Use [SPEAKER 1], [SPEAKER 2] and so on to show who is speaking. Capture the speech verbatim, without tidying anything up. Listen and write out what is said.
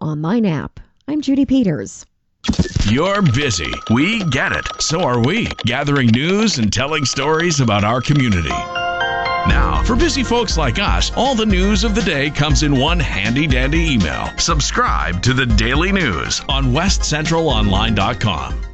[SPEAKER 1] online app. I'm Judy Peters.
[SPEAKER 2] You're busy. We get it. So are we, gathering news and telling stories about our community. Now, for busy folks like us, all the news of the day comes in one handy-dandy email. Subscribe to the Daily News on west central online dot com.